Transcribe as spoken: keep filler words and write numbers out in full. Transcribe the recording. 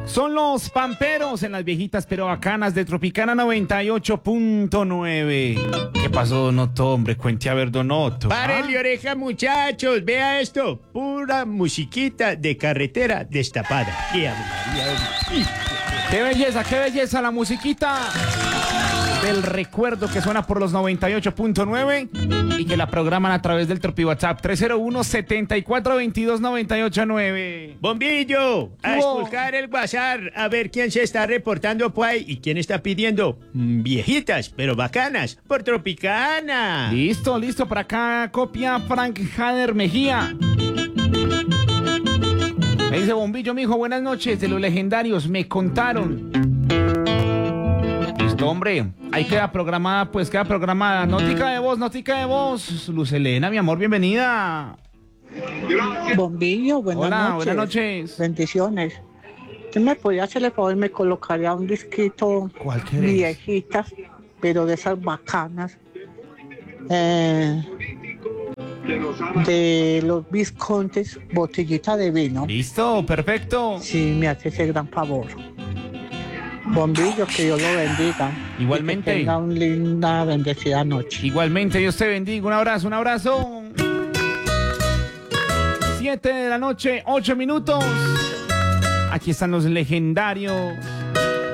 Son los Pamperos en las viejitas pero bacanas de Tropicana noventa y ocho punto nueve. ¿Qué pasó, Donoto, hombre? Cuente a ver, Donoto. Párele oreja, muchachos. Vea esto. Pura musiquita de carretera destapada. ¡Qué Ave María, hombre! ¡Qué belleza, qué belleza la musiquita del recuerdo que suena por los noventa y ocho punto nueve y que la programan a través del Tropi WhatsApp tres cero uno, setenta y cuatro, veintidós, noventa y ocho nueve. Bombillo, a Wow. expulgar el WhatsApp a ver quién se está reportando por ahí y quién está pidiendo mm, viejitas, pero bacanas, por Tropicana. Listo, listo, para acá copia Frank Jader Mejía. Me dice Bombillo, mijo, buenas noches, de los legendarios, me contaron. Listo, hombre, ahí queda programada, pues queda programada. Notica de voz, notica de voz. Luz Helena, mi amor, bienvenida. Bombillo, buenas Hola, noches. buenas noches. Bendiciones. ¿Usted me podría hacer el favor y me colocaría un disquito ¿Cuál querés? viejitas, pero de esas bacanas? Eh, de los Viscontes, botellita de vino. Listo, perfecto. Si me hace ese gran favor. Bombillo, que Dios lo bendiga. Igualmente. Y que tenga una linda, bendecida noche. Igualmente, Dios te bendiga. Un abrazo, un abrazo. Siete de la noche, ocho minutos. Aquí están los legendarios.